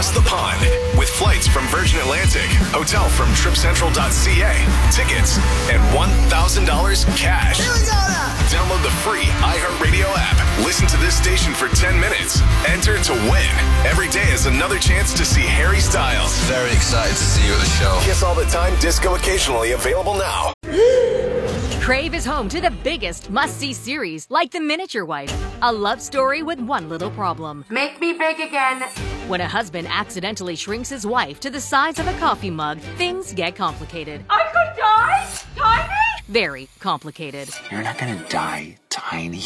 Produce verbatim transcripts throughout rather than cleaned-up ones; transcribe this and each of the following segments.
The pond with flights from Virgin Atlantic, hotel from trip central dot c a, tickets, and one thousand dollars cash. Here we go now. Download the free iHeartRadio app. Listen to this station for ten minutes. Enter to win. Every day is another chance to see Harry Styles. Very excited to see you at the show. Kiss All the Time, disco occasionally, available now. Crave is home to the biggest must-see series, like The Miniature Wife, a love story with one little problem. Make me big again. When a husband accidentally shrinks his wife to the size of a coffee mug, things get complicated. I could die? Tiny? Very complicated. You're not gonna die tiny.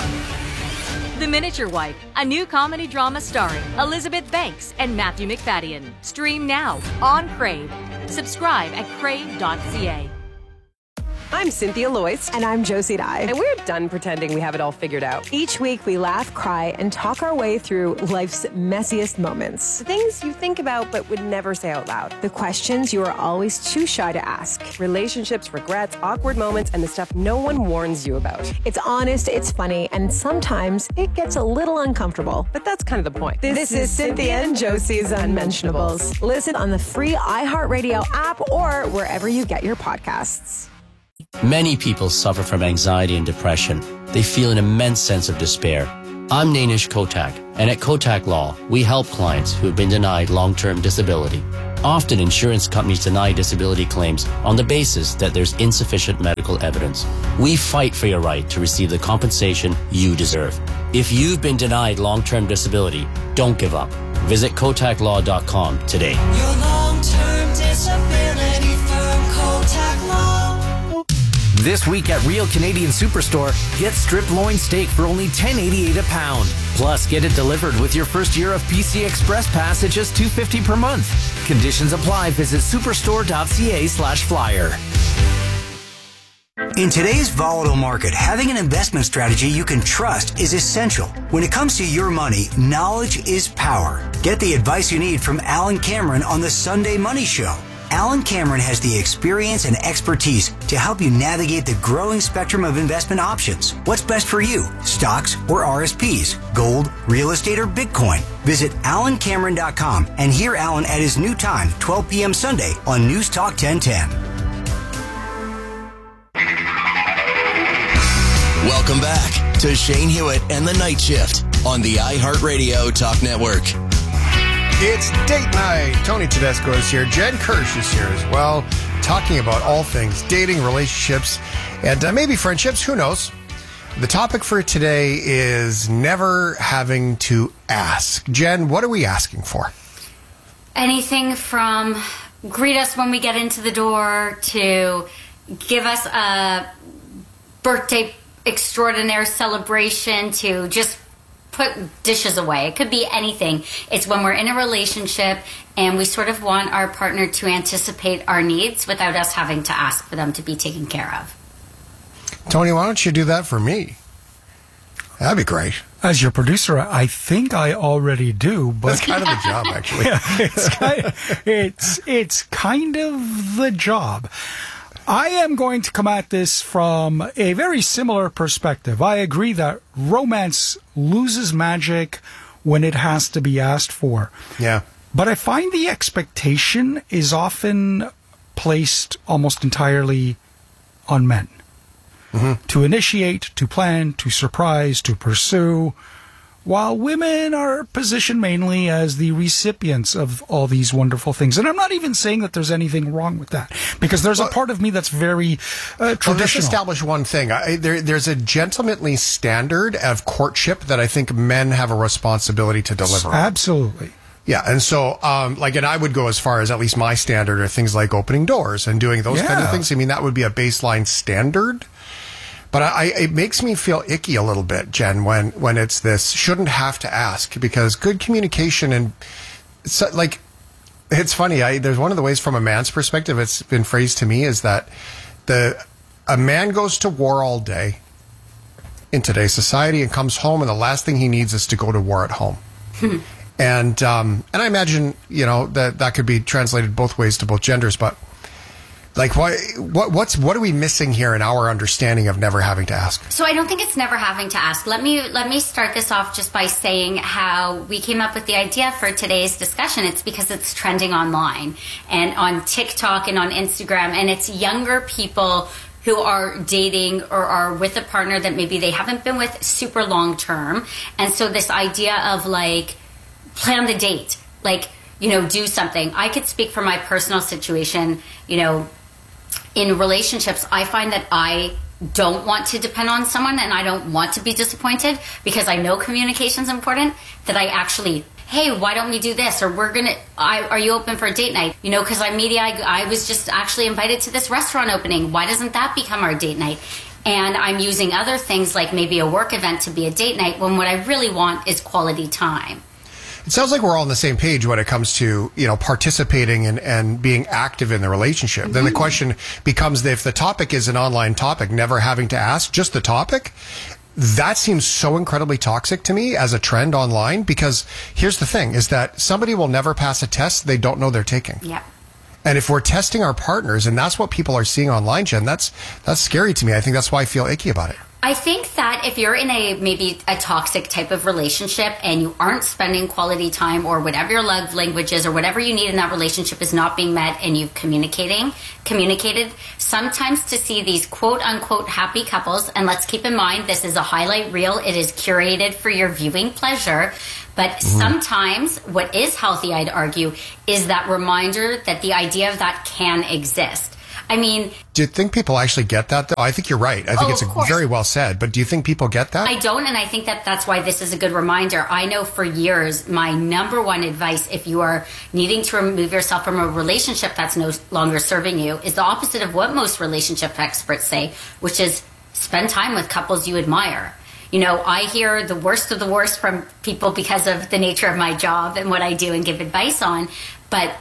The Miniature Wife, a new comedy drama starring Elizabeth Banks and Matthew McFadden. Stream now on Crave. Subscribe at crave dot c a. I'm Cynthia Loyce. And I'm Josie Dye. And we're done pretending we have it all figured out. Each week we laugh, cry, and talk our way through life's messiest moments. The things you think about but would never say out loud. The questions you are always too shy to ask. Relationships, regrets, awkward moments, and the stuff no one warns you about. It's honest, it's funny, and sometimes it gets a little uncomfortable. But that's kind of the point. This, this is, is Cynthia and Josie's Unmentionables. Listen on the free iHeartRadio app or wherever you get your podcasts. Many people suffer from anxiety and depression. They feel an immense sense of despair. I'm Nainish Kotak, and at Kotak Law, we help clients who have been denied long-term disability. Often, insurance companies deny disability claims on the basis that there's insufficient medical evidence. We fight for your right to receive the compensation you deserve. If you've been denied long-term disability, don't give up. Visit kotak law dot com today. Your long-term disability firm, Kotak Law. This week at Real Canadian Superstore, get strip loin steak for only ten eighty-eight a pound. Plus, get it delivered with your first year of P C Express Pass at just two fifty per month. Conditions apply. Visit superstore dot c a slash flyer. In today's volatile market, having an investment strategy you can trust is essential. When it comes to your money, knowledge is power. Get the advice you need from Alan Cameron on the Sunday Money Show. Alan Cameron has the experience and expertise to help you navigate the growing spectrum of investment options. What's best for you? Stocks or R S Ps? Gold, real estate, or Bitcoin? Visit alan cameron dot com and hear Alan at his new time, twelve p.m. Sunday on News Talk ten ten. Welcome back to Shane Hewitt and the Night Shift on the iHeartRadio Talk Network. It's date night. Tony Tedesco is here. Jen Kirsch is here as well, talking about all things dating, relationships, and uh, maybe friendships. Who knows? The topic for today is never having to ask. Jen, what are we asking for? Anything from greet us when we get into the door to give us a birthday extraordinaire celebration to just put dishes away. It could be anything. It's when we're in a relationship and we sort of want our partner to anticipate our needs without us having to ask for them to be taken care of. Tony, why don't you do that for me? That'd be great. As your producer, I think I already do, but that's kind of the job, actually. Yeah, it's kind of, it's it's kind of the job. I am going to come at this from a very similar perspective. I agree that romance loses magic when it has to be asked for. Yeah. But I find the expectation is often placed almost entirely on men. Mm-hmm. To initiate, to plan, to surprise, to pursue, while women are positioned mainly as the recipients of all these wonderful things. And I'm not even saying that there's anything wrong with that, because there's well, a part of me that's very uh, traditional. Well, let's establish one thing. I, there, there's a gentlemanly standard of courtship that I think men have a responsibility to deliver on. Absolutely. Yeah, and so, um, like, and I would go as far as at least my standard are things like opening doors and doing those yeah. kind of things. I mean, that would be a baseline standard. But I, it makes me feel icky a little bit, Jen, when, when it's this shouldn't have to ask, because good communication and so, like, it's funny. I, there's one of the ways from a man's perspective it's been phrased to me is that the a man goes to war all day in today's society and comes home, and the last thing he needs is to go to war at home. and um, and I imagine, you know, that that could be translated both ways to both genders, but Like, why, what, what's, what are we missing here in our understanding of never having to ask? So I don't think it's never having to ask. Let me, let me start this off just by saying how we came up with the idea for today's discussion. It's because it's trending online and on TikTok and on Instagram, and it's younger people who are dating or are with a partner that maybe they haven't been with super long term. And so this idea of like, plan the date, like, you know, do something. I could speak from my personal situation, you know, in relationships, I find that I don't want to depend on someone and I don't want to be disappointed because I know communication is important, that I actually, hey, why don't we do this? Or we're going to, are you open for a date night? You know, because I maybe I, I was just actually invited to this restaurant opening. Why doesn't that become our date night? And I'm using other things like maybe a work event to be a date night when what I really want is quality time. It sounds like we're all on the same page when it comes to, you know, participating and, and being active in the relationship. Mm-hmm. Then the question becomes, if the topic is an online topic, never having to ask, just the topic, that seems so incredibly toxic to me as a trend online, because here's the thing, is that somebody will never pass a test they don't know they're taking. Yeah. And if we're testing our partners, and that's what people are seeing online, Jen, that's that's scary to me. I think that's why I feel icky about it. I think that if you're in a maybe a toxic type of relationship and you aren't spending quality time, or whatever your love language is, or whatever you need in that relationship is not being met, and you've communicating communicated, sometimes to see these quote unquote happy couples, and let's keep in mind this is a highlight reel, it is curated for your viewing pleasure, but mm-hmm. sometimes what is healthy, I'd argue, is that reminder that the idea of that can exist. I mean, do you think people actually get that, though? I think you're right. I think oh, it's a very well said. But do you think people get that? I don't, and I think that that's why this is a good reminder. I know for years, my number one advice, if you are needing to remove yourself from a relationship that's no longer serving you, is the opposite of what most relationship experts say, which is spend time with couples you admire. You know, I hear the worst of the worst from people because of the nature of my job and what I do and give advice on, but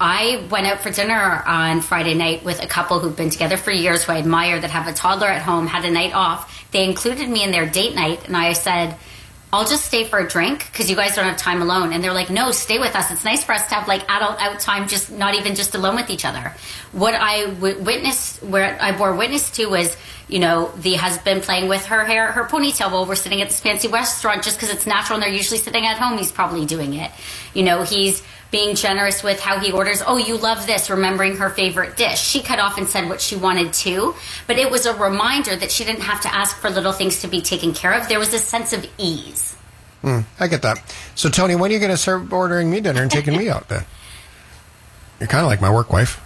I went out for dinner on Friday night with a couple who've been together for years, who I admire, that have a toddler at home, had a night off. They included me in their date night, and I said, I'll just stay for a drink because you guys don't have time alone. And they're like, no, stay with us. It's nice for us to have like adult out time, just not even just alone with each other. What I w- witnessed, where I bore witness to was, you know, the husband playing with her hair, her ponytail while we're sitting at this fancy restaurant just because it's natural and they're usually sitting at home. He's probably doing it. You know, he's being generous with how he orders. Oh, you love this, remembering her favorite dish. She cut off and said what she wanted to, but it was a reminder that she didn't have to ask for little things to be taken care of. There was a sense of ease. Mm, I get that. So, Tony, when are you going to start ordering me dinner and taking me out then? You're kind of like my work wife.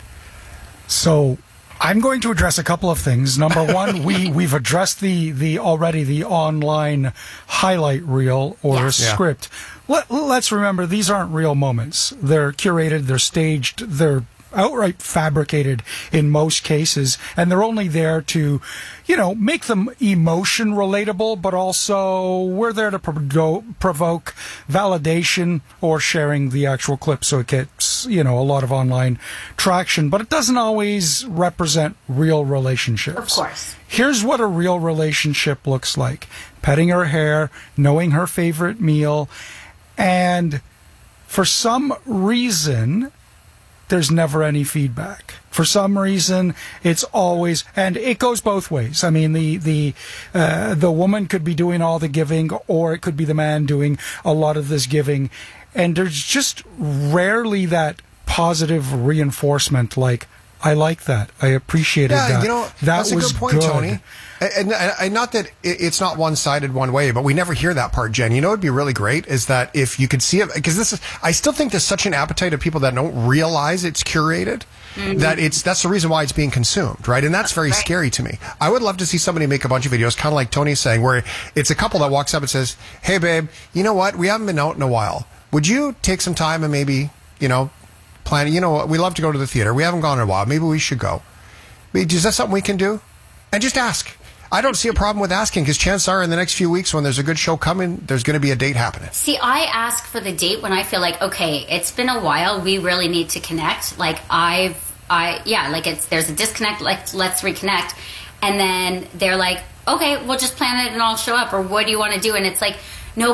So, I'm going to address a couple of things. Number one, we, we've addressed the, the already the online highlight reel or yeah. script. Let, let's remember, these aren't real moments. They're curated, they're staged, they're outright fabricated in most cases, and they're only there to, you know, make them emotion relatable, but also we're there to pro- provoke validation or sharing the actual clip so it gets, you know, a lot of online traction, but it doesn't always represent real relationships. Of course. Here's what a real relationship looks like. Petting her hair, knowing her favorite meal, and for some reason, there's never any feedback. For some reason, it's always, and it goes both ways. I mean, the the uh, the woman could be doing all the giving, or it could be the man doing a lot of this giving, and there's just rarely that positive reinforcement. Like, I like that. I appreciated yeah, that. You know, that that's was a good point, good. Tony. And, and, and not that it's not one-sided one way, but we never hear that part, Jen. You know what would be really great is that if you could see it, because this is, I still think there's such an appetite of people that don't realize it's curated, mm-hmm. that it's, that's the reason why it's being consumed, right? And that's very right. scary to me. I would love to see somebody make a bunch of videos, kind of like Tony's saying, where it's a couple that walks up and says, hey babe, you know what? We haven't been out in a while. Would you take some time and maybe, you know, plan, you know, we love to go to the theater. We haven't gone in a while. Maybe we should go. Is that something we can do? And just ask. I don't see a problem with asking, because chances are in the next few weeks when there's a good show coming, there's going to be a date happening. See, I ask for the date when I feel like, okay, it's been a while, we really need to connect. Like, I've, I, yeah, like it's, there's a disconnect, like, let's reconnect. And then they're like, okay, we'll just plan it and I'll show up, or what do you want to do? And it's like, no, but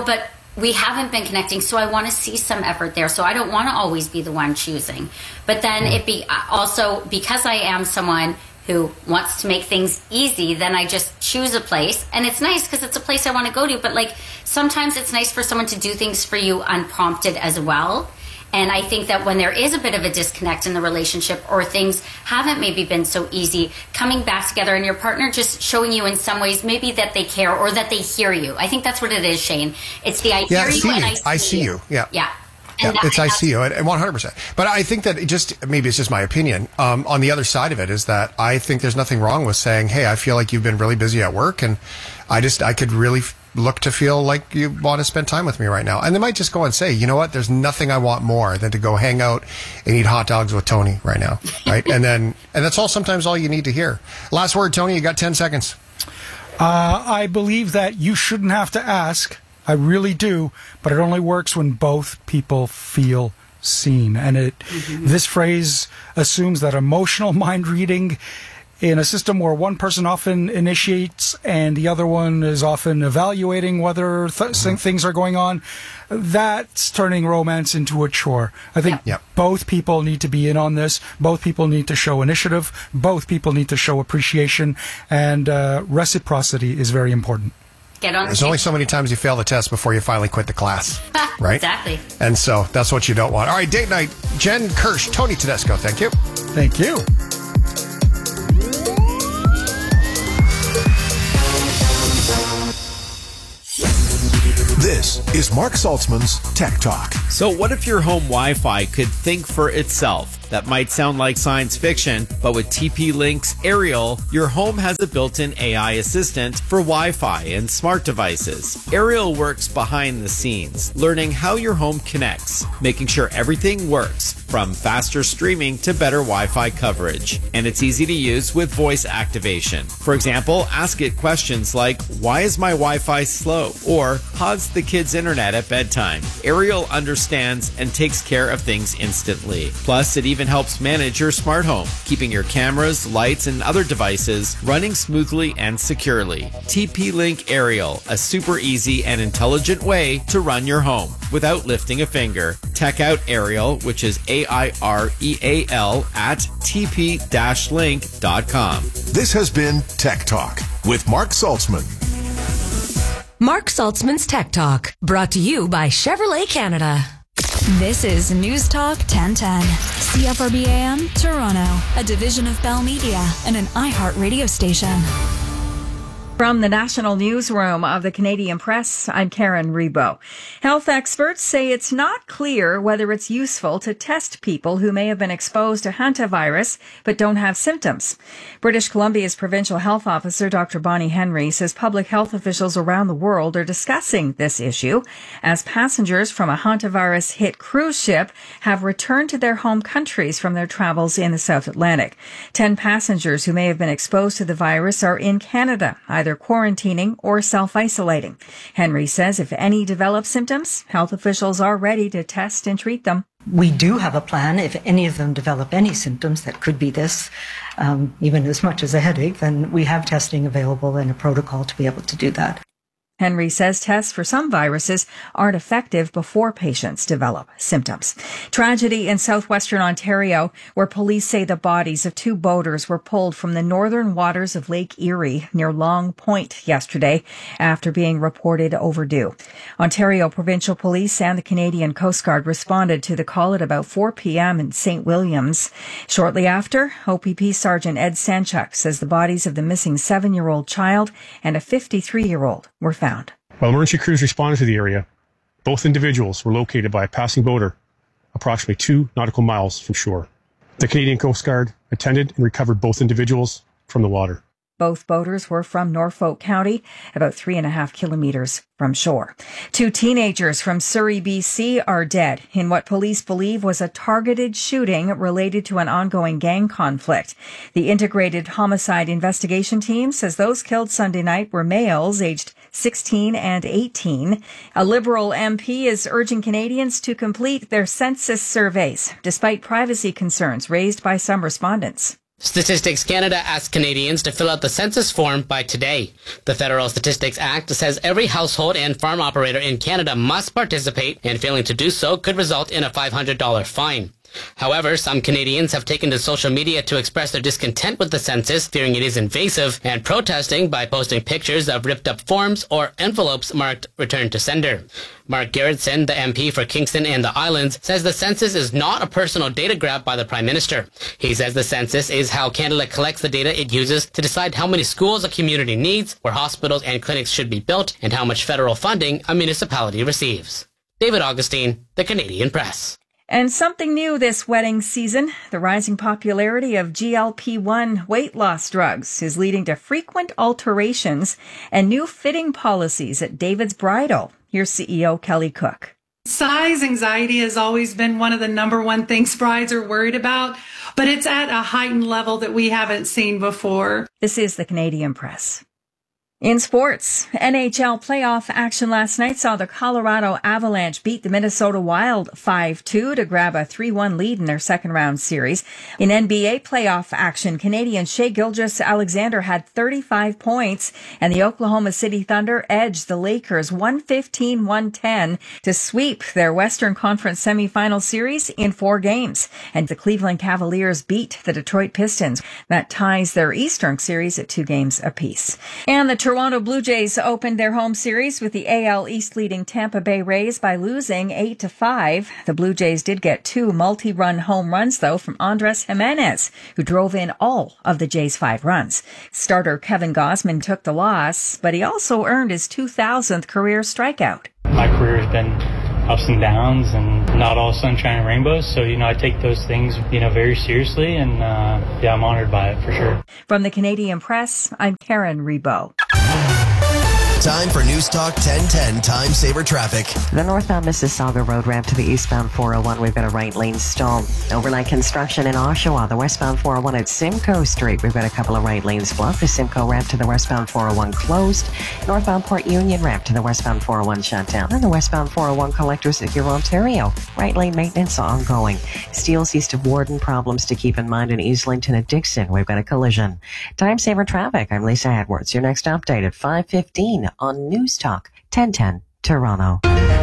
we haven't been connecting, so I want to see some effort there. So I don't want to always be the one choosing. But then it be also, because I am someone who wants to make things easy, then I just choose a place. And it's nice because it's a place I want to go to. But like sometimes it's nice for someone to do things for you unprompted as well. And I think that when there is a bit of a disconnect in the relationship, or things haven't maybe been so easy, coming back together and your partner just showing you in some ways maybe that they care or that they hear you. I think that's what it is, Shane. It's the I yeah, hear see you and you. I see, I see you. you. Yeah. Yeah. Yeah, it's I see you at one hundred percent. But I think that it just, maybe it's just my opinion. Um, on the other side of it is that I think there's nothing wrong with saying, hey, I feel like you've been really busy at work and I just, I could really f- look to feel like you want to spend time with me right now. And they might just go and say, you know what, there's nothing I want more than to go hang out and eat hot dogs with Tony right now. Right. and then, and that's all sometimes all you need to hear. Last word, Tony, you got ten seconds. Uh, I believe that you shouldn't have to ask. I really do, but it only works when both people feel seen. And it mm-hmm. this phrase assumes that emotional mind reading in a system where one person often initiates and the other one is often evaluating whether th- mm-hmm. things are going on, that's turning romance into a chore. I think yep. both people need to be in on this. Both people need to show initiative. Both people need to show appreciation. And uh, reciprocity is very important. Get on There's the only so many times you fail the test before you finally quit the class, right? Exactly. And so that's what you don't want. All right, date night. Jen Kirsch, Tony Tedesco. Thank you. Thank you. This is Mark Saltzman's Tech Talk. So what if your home Wi-Fi could think for itself? That might sound like science fiction, but with T P-Link's Ariel, your home has a built-in A I assistant for Wi-Fi and smart devices. Ariel works behind the scenes, learning how your home connects, making sure everything works, from faster streaming to better Wi-Fi coverage. And it's easy to use with voice activation. For example, ask it questions like, why is my Wi-Fi slow? Or, how's the kids' internet at bedtime? Ariel understands and takes care of things instantly. Plus, it even helps manage your smart home, keeping your cameras, lights, and other devices running smoothly and securely. T P-Link Ariel, a super easy and intelligent way to run your home without lifting a finger. Check out Ariel, which is A I R E A L, at t p dash link dot com. This has been Tech Talk with Mark Saltzman. Mark Saltzman's Tech Talk, brought to you by Chevrolet Canada. This is News Talk ten ten, C F R B A M, Toronto, a division of Bell Media and an iHeart radio station. From the National Newsroom of the Canadian Press, I'm Karen Rebo. Health experts say it's not clear whether it's useful to test people who may have been exposed to hantavirus but don't have symptoms. British Columbia's provincial health officer, Doctor Bonnie Henry, says public health officials around the world are discussing this issue as passengers from a hantavirus-hit cruise ship have returned to their home countries from their travels in the South Atlantic. Ten passengers who may have been exposed to the virus are in Canada, either quarantining or self-isolating. Henry says if any develop symptoms, health officials are ready to test and treat them. We do have a plan. If any of them develop any symptoms that could be this, um, even as much as a headache, then we have testing available and a protocol to be able to do that. Henry says tests for some viruses aren't effective before patients develop symptoms. Tragedy in southwestern Ontario, where police say the bodies of two boaters were pulled from the northern waters of Lake Erie near Long Point yesterday after being reported overdue. Ontario Provincial Police and the Canadian Coast Guard responded to the call at about four p.m. in Saint Williams. Shortly after, O P P Sergeant Ed Sanchuk says the bodies of the missing seven-year-old child and a fifty-three-year-old were found. While emergency crews responded to the area, both individuals were located by a passing boater approximately two nautical miles from shore. The Canadian Coast Guard attended and recovered both individuals from the water. Both boaters were from Norfolk County, about three and a half kilometers from shore. Two teenagers from Surrey, B C are dead in what police believe was a targeted shooting related to an ongoing gang conflict. The Integrated Homicide Investigation Team says those killed Sunday night were males aged sixteen and eighteen. A Liberal M P is urging Canadians to complete their census surveys, despite privacy concerns raised by some respondents. Statistics Canada asks Canadians to fill out the census form by today. The Federal Statistics Act says every household and farm operator in Canada must participate, and failing to do so could result in a five hundred dollars fine. However, some Canadians have taken to social media to express their discontent with the census, fearing it is invasive, and protesting by posting pictures of ripped up forms or envelopes marked Return to Sender. Mark Gerritsen, the M P for Kingston and the Islands, says the census is not a personal data grab by the Prime Minister. He says the census is how Canada collects the data it uses to decide how many schools a community needs, where hospitals and clinics should be built, and how much federal funding a municipality receives. David Augustine, The Canadian Press. And something new this wedding season, the rising popularity of G L P one weight loss drugs is leading to frequent alterations and new fitting policies at David's Bridal. Here's C E O Kelly Cook. Size anxiety has always been one of the number one things brides are worried about, but it's at a heightened level that we haven't seen before. This is the Canadian Press. In sports, N H L playoff action last night saw the Colorado Avalanche beat the Minnesota Wild five two to grab a three one lead in their second round series. In N B A playoff action, Canadian Shai Gilgeous-Alexander had thirty-five points, and the Oklahoma City Thunder edged the Lakers one fifteen to one ten to sweep their Western Conference semifinal series in four games. And the Cleveland Cavaliers beat the Detroit Pistons. That ties their Eastern series at two games apiece. And the Toronto Blue Jays opened their home series with the A L East leading Tampa Bay Rays by losing eight to five. The Blue Jays did get two multi-run home runs, though, from Andres Jimenez, who drove in all of the Jays' five runs. Starter Kevin Gausman took the loss, but he also earned his two thousandth career strikeout. My career has been ups and downs and not all sunshine and rainbows. So, you know, I take those things, you know, very seriously, and uh, yeah, I'm honored by it for sure. From the Canadian Press, I'm Karen Rebo. Time for News Talk ten ten Time Saver Traffic. The northbound Mississauga Road ramp to the eastbound four oh one, we've got a right lane stall. Overnight construction in Oshawa, the westbound four oh one at Simcoe Street, we've got a couple of right lanes blocked. The Simcoe ramp to the westbound four oh one closed. Northbound Port Union ramp to the westbound four oh one shut down. And the westbound four oh one collectors at Huron, Ontario. Right lane maintenance ongoing. Steeles east of Warden, problems to keep in mind in Eastlington at Dixon. We've got a collision. Time Saver Traffic, I'm Lisa Edwards. Your next update at five fifteen on News Talk ten ten Toronto.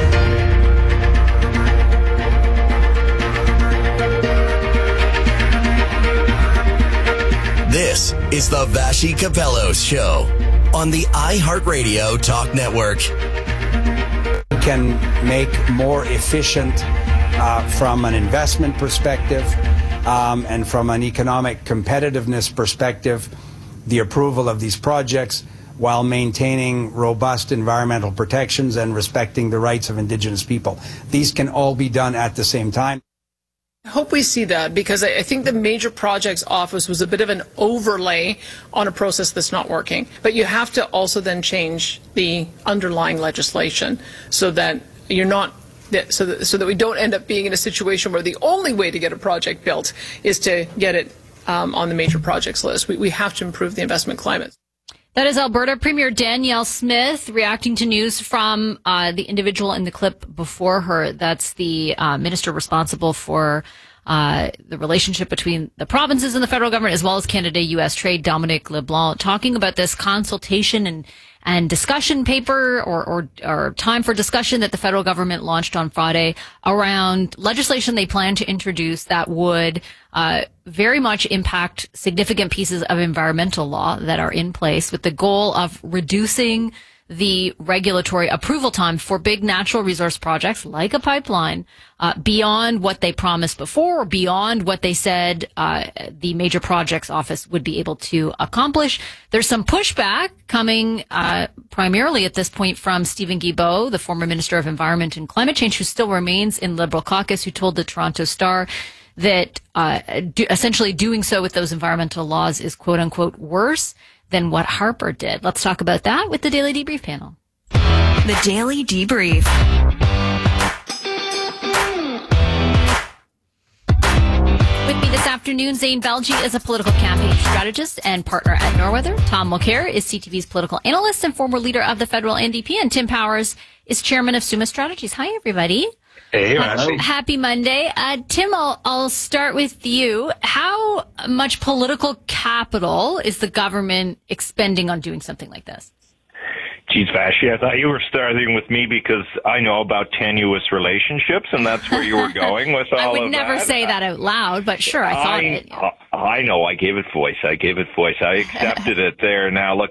This is the Vashi Capellos Show on the iHeartRadio Talk Network. Can make more efficient uh, from an investment perspective um, and from an economic competitiveness perspective the approval of these projects, while maintaining robust environmental protections and respecting the rights of Indigenous people. These can all be done at the same time. I hope we see that, because I think the Major Projects Office was a bit of an overlay on a process that's not working. But you have to also then change the underlying legislation so that you're not so that, so that we don't end up being in a situation where the only way to get a project built is to get it um, on the major projects list. We, we have to improve the investment climate. That is Alberta Premier Danielle Smith reacting to news from uh, the individual in the clip before her. That's the uh, minister responsible for uh, the relationship between the provinces and the federal government, as well as Canada U S trade, Dominic LeBlanc, talking about this consultation and and discussion paper or, or, or time for discussion that the federal government launched on Friday around legislation they plan to introduce that would uh, very much impact significant pieces of environmental law that are in place, with the goal of reducing the regulatory approval time for big natural resource projects like a pipeline uh, beyond what they promised before, or beyond what they said uh, the Major Projects Office would be able to accomplish. There's some pushback coming uh, primarily at this point from Stephen Guilbeault, the former Minister of Environment and Climate Change, who still remains in Liberal caucus, who told the Toronto Star that uh, do, essentially doing so with those environmental laws is quote unquote worse than what Harper did. Let's talk about that with the Daily Debrief panel. The Daily Debrief. With me this afternoon, Zane Belge is a political campaign strategist and partner at Norweather. Tom Mulcair is C T V's political analyst and former leader of the federal N D P. And Tim Powers is chairman of Summa Strategies. Hi, everybody. Hey, uh, happy Monday. Uh, Tim, I'll, I'll start with you. How much political capital is the government expending on doing something like this? Geez, Vashi, I thought you were starting with me because I know about tenuous relationships, and that's where you were going with all of that. I would never say that out loud, but sure, I thought I, it. Yeah. I know. I gave it voice. I gave it voice. I accepted it there. Now, look,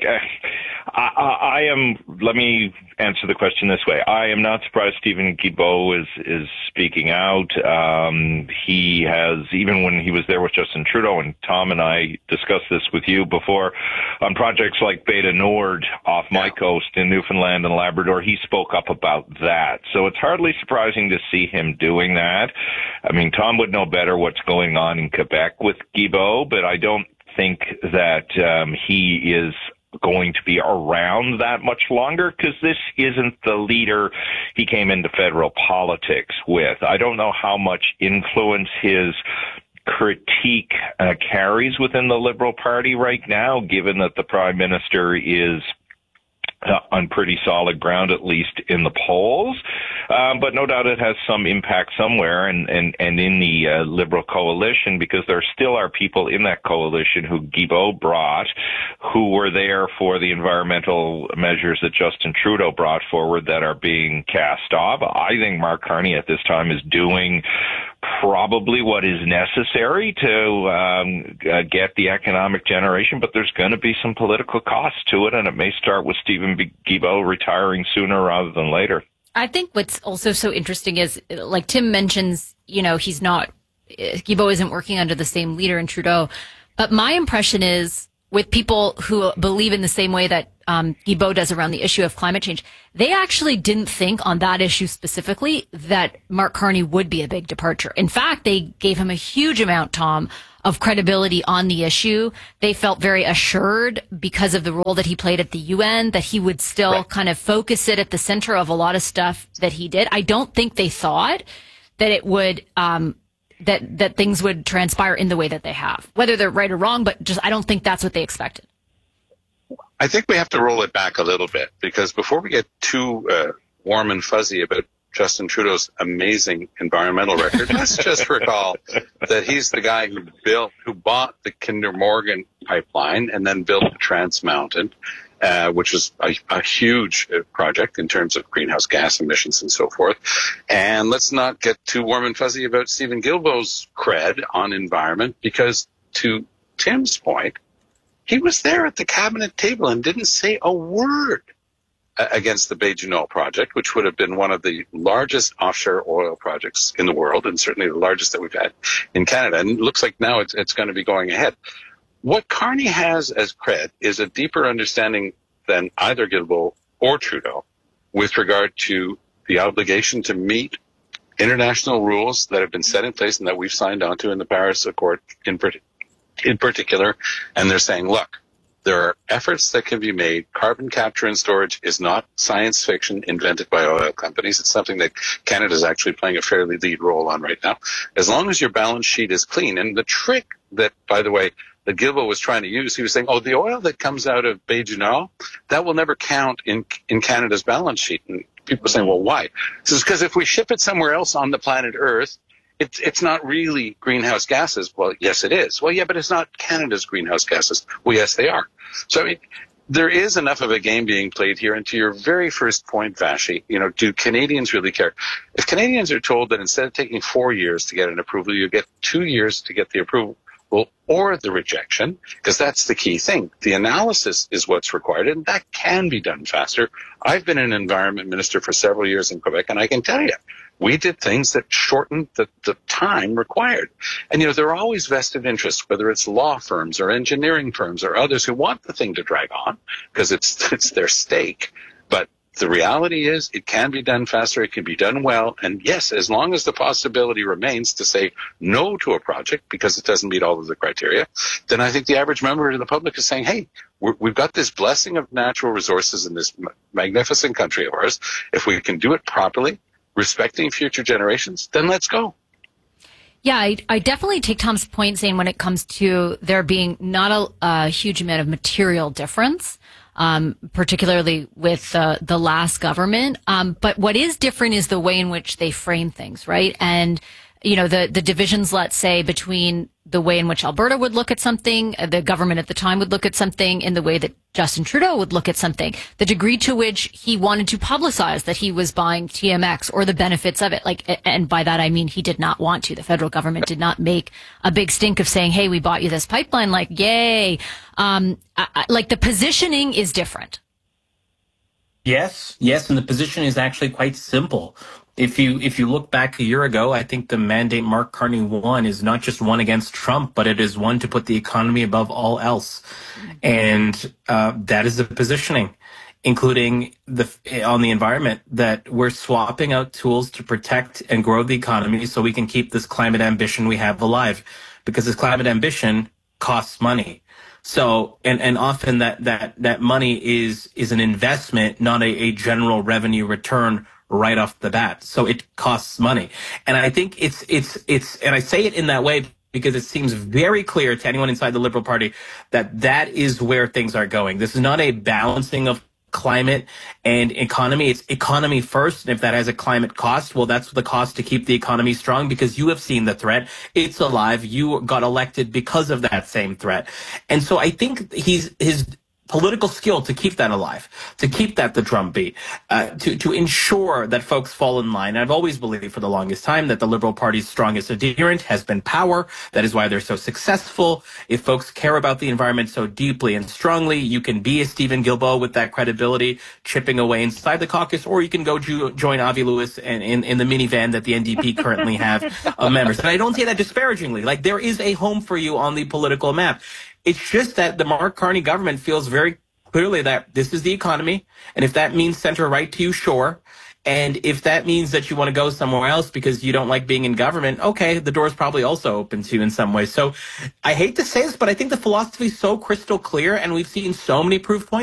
I, I, I am, let me answer the question this way. I am not surprised Stephen Guilbeault is, is speaking out. Um, he has, even when he was there with Justin Trudeau, and Tom and I discussed this with you before, on projects like Beta Nord off my coast in Newfoundland and Labrador, he spoke up about that. So it's hardly surprising to see him doing that. I mean, Tom would know better what's going on in Quebec with Guilbeault, but I don't think that um, he is going to be around that much longer because this isn't the leader he came into federal politics with. I don't know how much influence his critique uh, carries within the Liberal Party right now, given that the Prime Minister is Uh, on pretty solid ground, at least in the polls. Um, but no doubt it has some impact somewhere and, and, and in the uh, Liberal coalition, because there still are people in that coalition who Guilbeault brought, who were there for the environmental measures that Justin Trudeau brought forward that are being cast off. I think Mark Carney at this time is doing probably what is necessary to um, uh, get the economic generation, but there's going to be some political costs to it, and it may start with Stephen Guilbeault retiring sooner rather than later. I think what's also so interesting is, like Tim mentions, you know, he's not, Guilbeault isn't working under the same leader in Trudeau, but my impression is with people who believe in the same way that um, Guilbeault does around the issue of climate change, they actually didn't think on that issue specifically that Mark Carney would be a big departure. In fact, they gave him a huge amount, Tom, of credibility on the issue. They felt very assured because of the role that he played at the U N, that he would still right. kind of focus it at the center of a lot of stuff that he did. I don't think they thought that it would, um, that, that things would transpire in the way that they have, whether they're right or wrong, but just, I don't think that's what they expected. I think we have to roll it back a little bit, because before we get too uh, warm and fuzzy about Justin Trudeau's amazing environmental record, let's just recall that he's the guy who built, who bought the Kinder Morgan pipeline and then built the Trans Mountain, uh, which was a, a huge project in terms of greenhouse gas emissions and so forth. And let's not get too warm and fuzzy about Stephen Guilbeault's cred on environment, because to Tim's point, he was there at the cabinet table and didn't say a word against the Bay du Nord project, which would have been one of the largest offshore oil projects in the world, and certainly the largest that we've had in Canada. And it looks like now it's, it's going to be going ahead. What Carney has as cred is a deeper understanding than either Guilbeault or Trudeau with regard to the obligation to meet international rules that have been set in place and that we've signed onto in the Paris Accord in particular. in particular, and they're saying, look, there are efforts that can be made. Carbon capture and storage is not science fiction invented by oil companies. It's something that Canada is actually playing a fairly lead role on right now. As long as your balance sheet is clean. And the trick that, by the way, that Guilbeault was trying to use, he was saying, oh, the oil that comes out of Bay du Nord, that will never count in, in Canada's balance sheet. And people are saying, well, why? This is because if we ship it somewhere else on the planet Earth, It's it's not really greenhouse gases. Well, yes, it is. Well, yeah, but it's not Canada's greenhouse gases. Well, yes, they are. So I mean, there is enough of a game being played here. And to your very first point, Vashi, you know, do Canadians really care? If Canadians are told that instead of taking four years to get an approval, you get two years to get the approval or the rejection, because that's the key thing. The analysis is what's required, and that can be done faster. I've been an environment minister for several years in Quebec, and I can tell you, we did things that shortened the, the time required. And, you know, there are always vested interests, whether it's law firms or engineering firms or others who want the thing to drag on because it's, it's their stake. But the reality is it can be done faster. It can be done well. And yes, as long as the possibility remains to say no to a project because it doesn't meet all of the criteria, then I think the average member of the public is saying, hey, we're, we've got this blessing of natural resources in this magnificent country of ours. If we can do it properly, respecting future generations, then let's go. Yeah, I, I definitely take Tom's point saying when it comes to there being not a, a huge amount of material difference um, particularly with uh, the last government. Um, but what is different is the way in which they frame things, right? And, you know, the, the divisions, let's say, between the way in which Alberta would look at something, the government at the time would look at something, in the way that Justin Trudeau would look at something, the degree to which he wanted to publicize that he was buying T M X or the benefits of it. Like, and by that I mean he did not want to. The federal government did not make a big stink of saying, hey, we bought you this pipeline. Like, yay. Um, I, I, like the positioning is different. Yes, yes, and the position is actually quite simple. If you if you look back a year ago, I think the mandate Mark Carney won is not just one against Trump, but it is one to put the economy above all else, and uh, that is the positioning, including the on the environment, that we're swapping out tools to protect and grow the economy so we can keep this climate ambition we have alive, because this climate ambition costs money. So, and, and often that, that, that money is, is an investment, not a, a general revenue return right off the bat. So it costs money. And I think it's, it's, it's, and I say it in that way because it seems very clear to anyone inside the Liberal Party that that is where things are going. This is not a balancing of climate and economy. It's economy first. And if that has a climate cost, well, that's the cost to keep the economy strong, because you have seen the threat. It's alive. You got elected because of that same threat. And so I think he's, his political skill to keep that alive, to keep that the drumbeat, uh, to, to ensure that folks fall in line. And I've always believed for the longest time that the Liberal Party's strongest adherent has been power. That is why they're so successful. If folks care about the environment so deeply and strongly, you can be a Stephen Guilbeault with that credibility chipping away inside the caucus, or you can go jo- join Avi Lewis and in, in the minivan that the N D P currently have of members. And I don't say that disparagingly. Like, there is a home for you on the political map. It's just that the Mark Carney government feels very clearly that this is the economy. And if that means center right to you, sure. And if that means that you want to go somewhere else because you don't like being in government, okay, the door is probably also open to you in some way. So I hate to say this, but I think the philosophy is so crystal clear, and we've seen so many proof points.